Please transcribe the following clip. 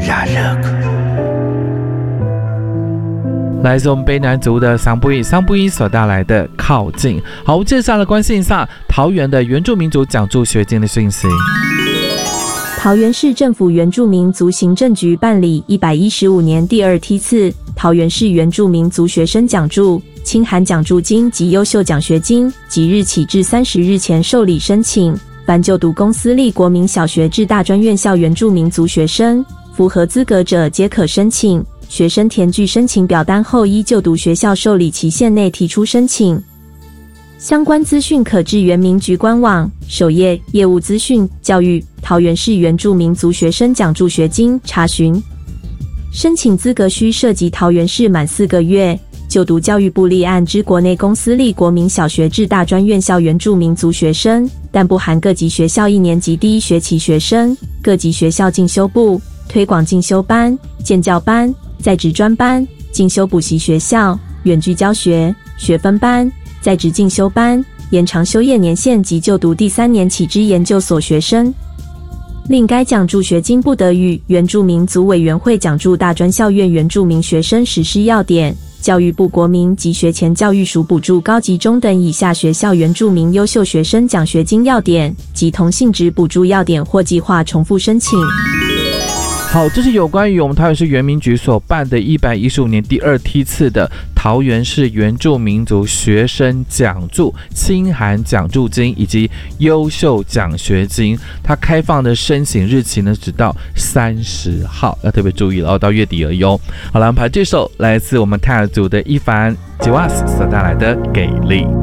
来自我们卑南族的桑布依所带来的靠近。好，接下来关心一下桃园的原住民族奖助学金的讯息。 桃园市政府原住民族行政局办理115年第2梯次桃园市原住民族学生奖助、清寒奖助金及优秀奖学金，即日起至30日前受理申请。凡就读公私立国民小学至大专院校原住民族学生，符合资格者皆可申请。学生填具申请表单后，依就读学校受理期限内提出申请。相关资讯可至原民局官网首页业务资讯教育桃园市原住民族学生奖助学金查询。申请资格需涉及桃园市满4个月，就读教育部立案之国内公私立国民小学至大专院校原住民族学生，但不含各级学校1年级第1学期学生、各级学校进修部、推广进修班、建教班、在职专班、进修补习学校、远距教学、学分班、在职进修班、延长修业年限及就读第3年起之研究所学生。另该奖助学金不得与原住民族委员会奖助大专校院原住民学生实施要点、教育部国民及学前教育署补助高级中等以下学校原住民优秀学生奖学金要点及同性质补助要点或计划重复申请。 好，这是有关于我们桃园市原民局所办的115年第2梯次的桃园市原住民族学生奖助、清寒奖助金以及优秀奖学金。它开放的申请日期呢，直到30号，要特别注意了，到月底而已哦。好了，安排这首来自我们泰雅族的伊凡吉瓦斯所带来的《给力》。